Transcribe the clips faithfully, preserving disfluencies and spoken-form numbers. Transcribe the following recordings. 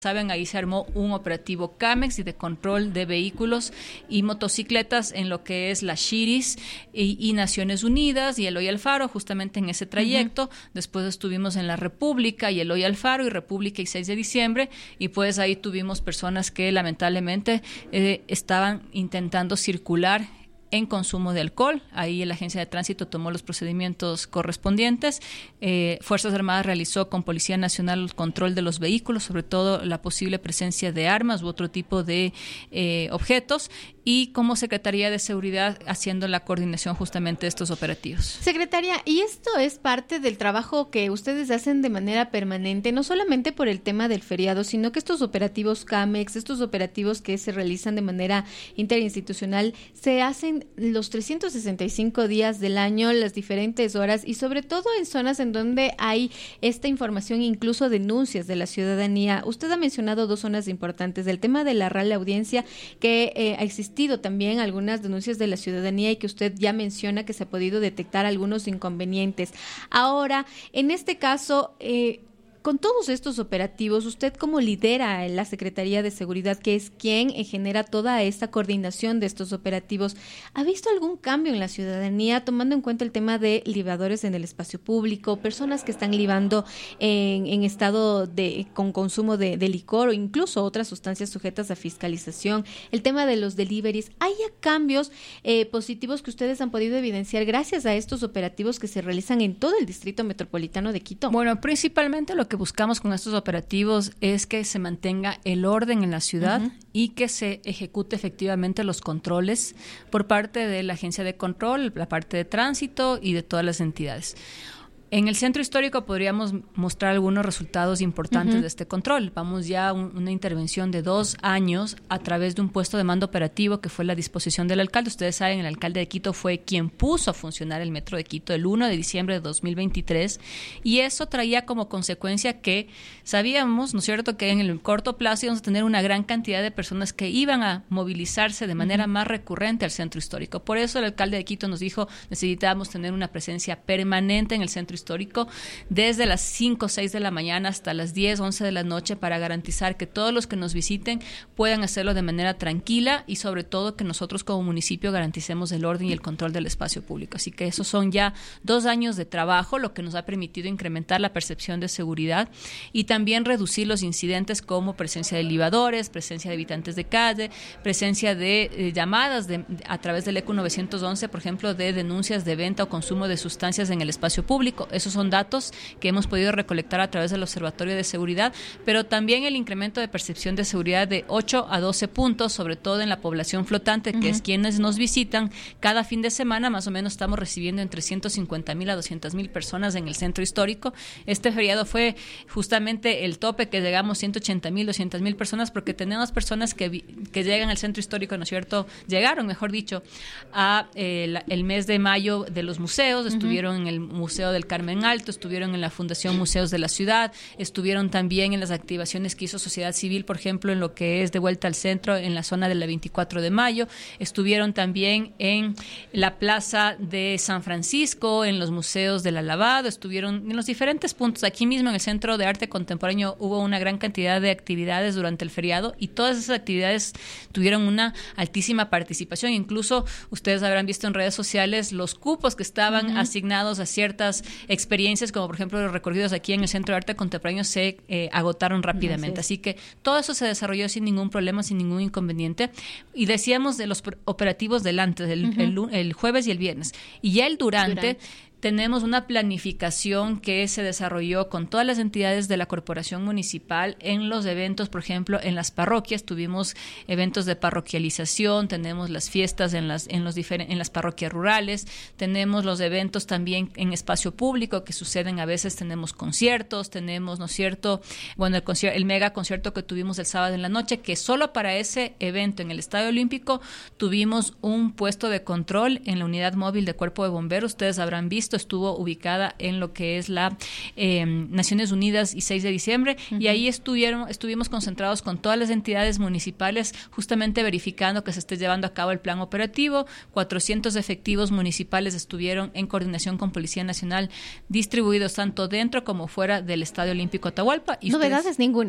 Saben, ahí se armó un operativo CAMEX y de control de vehículos y motocicletas en lo que es la Chiris y, y Naciones Unidas y Eloy Alfaro, justamente en ese trayecto. Uh-huh. Después estuvimos en la República y Eloy Alfaro y República y seis de diciembre, y pues ahí tuvimos personas que lamentablemente eh, estaban intentando circular en consumo de alcohol. Ahí la Agencia de Tránsito tomó los procedimientos correspondientes. Eh, Fuerzas Armadas realizó con Policía Nacional el control de los vehículos, sobre todo la posible presencia de armas u otro tipo de eh, objetos, y como Secretaría de Seguridad haciendo la coordinación justamente de estos operativos. Secretaria, y esto es parte del trabajo que ustedes hacen de manera permanente, no solamente por el tema del feriado, sino que estos operativos CAMEX, estos operativos que se realizan de manera interinstitucional, se hacen los trescientos sesenta y cinco días del año, las diferentes horas, y sobre todo en zonas en donde hay esta información, incluso denuncias de la ciudadanía. Usted ha mencionado dos zonas importantes, el tema de la real audiencia, que eh, ha existido también algunas denuncias de la ciudadanía y que usted ya menciona que se ha podido detectar algunos inconvenientes. Ahora, en este caso, eh, con todos estos operativos, ¿usted cómo lidera la Secretaría de Seguridad, que es quien genera toda esta coordinación de estos operativos? ¿Ha visto algún cambio en la ciudadanía, tomando en cuenta el tema de libadores en el espacio público, personas que están libando en, en estado de con consumo de, de licor o incluso otras sustancias sujetas a fiscalización, el tema de los deliveries? ¿Hay cambios eh, positivos que ustedes han podido evidenciar gracias a estos operativos que se realizan en todo el Distrito Metropolitano de Quito? Bueno, principalmente lo que buscamos con estos operativos es que se mantenga el orden en la ciudad, uh-huh, y que se ejecute efectivamente los controles por parte de la Agencia de Control, la parte de tránsito y de todas las entidades. En el centro histórico podríamos mostrar algunos resultados importantes uh-huh. de este control. Vamos ya a un, una intervención de dos años a través de un puesto de mando operativo que fue la disposición del alcalde. Ustedes saben, el alcalde de Quito fue quien puso a funcionar el metro de Quito el primero de diciembre de dos mil veintitrés, y eso traía como consecuencia que sabíamos, ¿no es cierto?, que en el corto plazo íbamos a tener una gran cantidad de personas que iban a movilizarse de manera uh-huh. más recurrente al centro histórico. Por eso el alcalde de Quito nos dijo, necesitábamos tener una presencia permanente en el centro histórico histórico desde las cinco o seis de la mañana hasta las diez, once de la noche, para garantizar que todos los que nos visiten puedan hacerlo de manera tranquila y sobre todo que nosotros como municipio garanticemos el orden y el control del espacio público. Así que esos son ya dos años de trabajo, lo que nos ha permitido incrementar la percepción de seguridad y también reducir los incidentes como presencia de libadores, presencia de habitantes de calle, presencia de eh, llamadas de, a través del E C U novecientos once, por ejemplo, de denuncias de venta o consumo de sustancias en el espacio público. Esos son datos que hemos podido recolectar a través del Observatorio de Seguridad, pero también el incremento de percepción de seguridad de ocho a doce puntos, sobre todo en la población flotante, que uh-huh. es quienes nos visitan cada fin de semana. Más o menos estamos recibiendo entre ciento cincuenta mil a doscientas mil personas en el centro histórico. Este feriado fue justamente el tope, que llegamos ciento ochenta mil, doscientas mil personas, porque tenemos personas que, vi, que llegan al centro histórico, ¿no es cierto? Llegaron, mejor dicho, a eh, la, el mes de mayo de los museos, uh-huh. estuvieron en el Museo del Carmen Alto, estuvieron en la Fundación Museos de la Ciudad, estuvieron también en las activaciones que hizo sociedad civil, por ejemplo, en lo que es de vuelta al centro, en la zona de la veinticuatro de mayo, estuvieron también en la Plaza de San Francisco, en los museos del Alabado, estuvieron en los diferentes puntos. Aquí mismo en el Centro de Arte Contemporáneo hubo una gran cantidad de actividades durante el feriado y todas esas actividades tuvieron una altísima participación. Incluso ustedes habrán visto en redes sociales los cupos que estaban uh-huh. asignados a ciertas experiencias, como por ejemplo los recorridos aquí en el Centro de Arte Contemporáneo, se eh, agotaron rápidamente. Así que todo eso se desarrolló sin ningún problema, sin ningún inconveniente. Y decíamos de los operativos del antes, el, uh-huh. el, el jueves y el viernes. Y ya el durante... durante. Tenemos una planificación que se desarrolló con todas las entidades de la corporación municipal en los eventos, por ejemplo, en las parroquias. Tuvimos eventos de parroquialización, tenemos las fiestas en las en los difer- en las parroquias rurales, tenemos los eventos también en espacio público que suceden a veces, tenemos conciertos, tenemos, ¿no es cierto?, bueno, el, concier- el mega concierto que tuvimos el sábado en la noche, que solo para ese evento en el Estadio Olímpico tuvimos un puesto de control en la unidad móvil de Cuerpo de Bomberos. Ustedes habrán visto, estuvo ubicada en lo que es la eh, Naciones Unidas y seis de diciembre, uh-huh. y ahí estuvieron, estuvimos concentrados con todas las entidades municipales, justamente verificando que se esté llevando a cabo el plan operativo. cuatrocientos efectivos municipales estuvieron en coordinación con Policía Nacional, distribuidos tanto dentro como fuera del Estadio Olímpico Atahualpa. Y novedades ustedes, ninguna.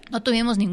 No tuvimos ningún